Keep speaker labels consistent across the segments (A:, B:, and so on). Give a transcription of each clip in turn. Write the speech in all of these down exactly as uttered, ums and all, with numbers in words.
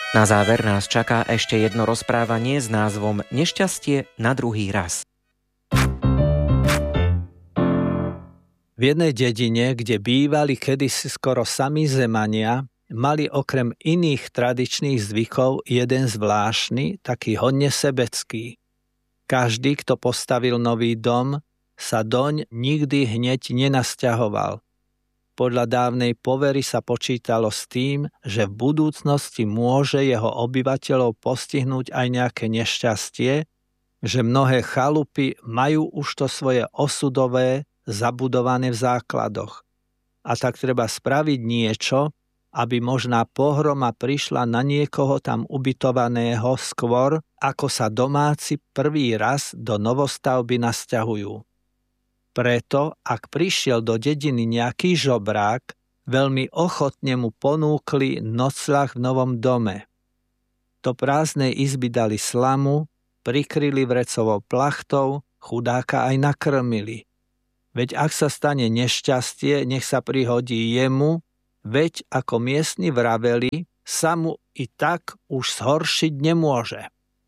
A: Na záver nás čaká ešte jedno rozprávanie s názvom Nešťastie na druhý raz.
B: V jednej dedine, kde bývali kedysi skoro sami Zemania, mali okrem iných tradičných zvykov jeden zvláštny, taký hodne sebecký. Každý, kto postavil nový dom, sa doň nikdy hneď nenasťahoval. Podľa dávnej povery sa počítalo s tým, že v budúcnosti môže jeho obyvateľov postihnúť aj nejaké nešťastie, že mnohé chalupy majú už to svoje osudové zabudované v základoch. A tak treba spraviť niečo, aby možná pohroma prišla na niekoho tam ubytovaného skôr, ako sa domáci prvý raz do novostavby nasťahujú. Preto, ak prišiel do dediny nejaký žobrák, veľmi ochotne mu ponúkli nocľah v novom dome. Do prázdnej izby dali slamu, prikryli vrecovou plachtou, chudáka aj nakrmili. Veď ak sa stane nešťastie, nech sa prihodí jemu, veď ako miestni vraveli, sa mu i tak už zhoršiť nemôže.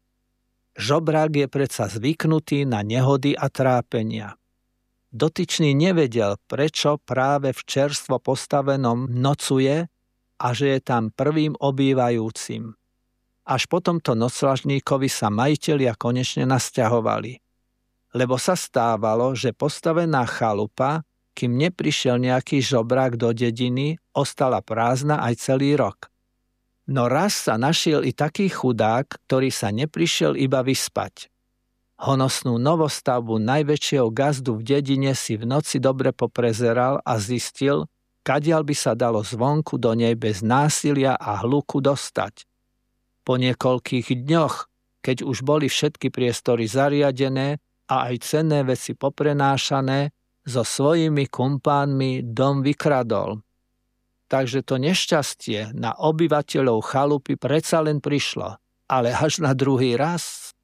B: Žobrák je predsa zvyknutý na nehody a trápenia. Dotyčný nevedel, prečo práve v čerstvo postavenom nocuje a že je tam prvým obývajúcim. Až po tomto nocľažníkovi sa majitelia konečne nasťahovali. Lebo sa stávalo, že postavená chalupa, kým neprišiel nejaký žobrák do dediny, ostala prázdna aj celý rok. No raz sa našiel i taký chudák, ktorý sa neprišiel iba vyspať. Honosnú novostavbu najväčšieho gazdu v dedine si v noci dobre poprezeral a zistil, kadiaľ by sa dalo zvonku do nej bez násilia a hluku dostať. Po niekoľkých dňoch, keď už boli všetky priestory zariadené a aj cenné veci poprenášané, so svojimi kumpánmi dom vykradol. Takže to nešťastie na obyvateľov chalupy predsa len prišlo, ale až na druhý raz.